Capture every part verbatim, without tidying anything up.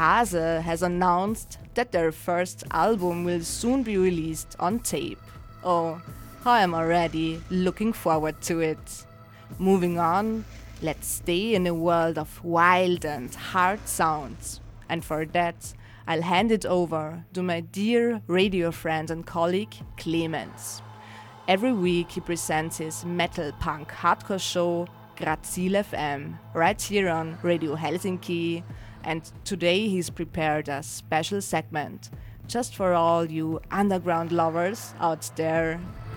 Hase has announced that their first album will soon be released on tape. Oh, how I'm already looking forward to it. Moving on, let's stay in a world of wild and hard sounds. And for that, I'll hand it over to my dear radio friend and colleague, Clemens. Every week he presents his metal punk hardcore show, Grazil F M, right here on Radio Helsinki. And today he's prepared a special segment, just for all you underground lovers out there.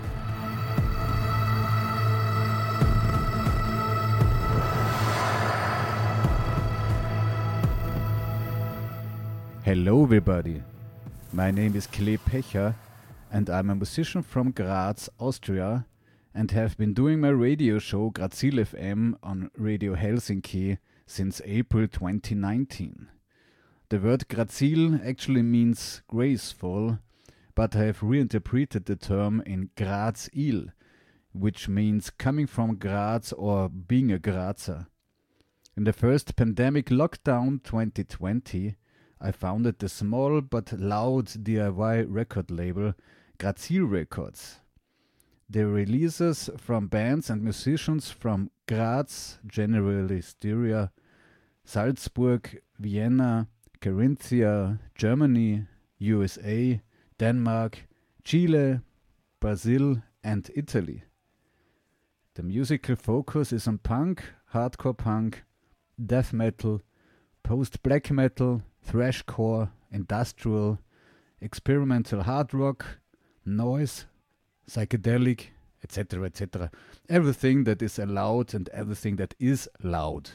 Hello everybody, my name is Kle Pecher and I'm a musician from Graz, Austria, and have been doing my radio show Grazil F M on Radio Helsinki since April twenty nineteen. The word Grazil actually means graceful, but I have reinterpreted the term in Grazil, which means coming from Graz or being a Grazer. In the first pandemic lockdown twenty twenty, I founded the small but loud D I Y record label Grazil Records. The releases from bands and musicians from Graz, generally Styria, Salzburg, Vienna, Carinthia, Germany, U S A, Denmark, Chile, Brazil and Italy. The musical focus is on punk, hardcore punk, death metal, post-black metal, thrashcore, industrial, experimental hard rock, noise, psychedelic, et cetera, et cetera. Everything that is allowed and everything that is loud.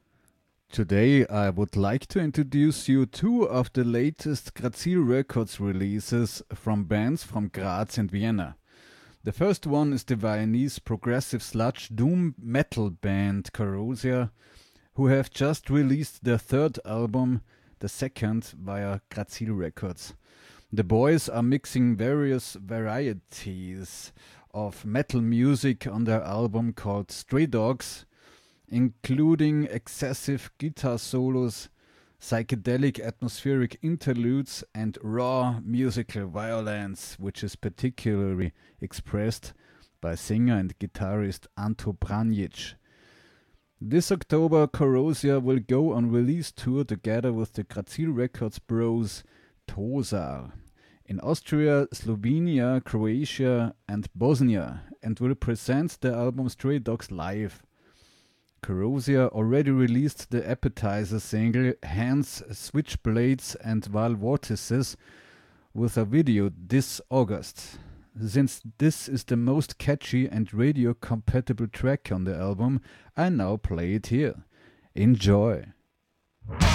Today I would like to introduce you two of the latest Grazil Records releases from bands from Graz and Vienna. The first one is the Viennese progressive sludge doom metal band Corrosia, who have just released their third album, the second via Grazil Records. The boys are mixing various varieties of metal music on their album called Stray Dogs, including excessive guitar solos, psychedelic atmospheric interludes and raw musical violence, which is particularly expressed by singer and guitarist Anto Branjic. This October, Corrosia will go on release tour together with the Grazil Records bros Tosar in Austria, Slovenia, Croatia and Bosnia, and will present the album Stray Dogs live. Corrosia already released the appetizer single Hands, Switchblades and Val Vortices with a video this August. Since this is the most catchy and radio-compatible track on the album, I now play it here. Enjoy!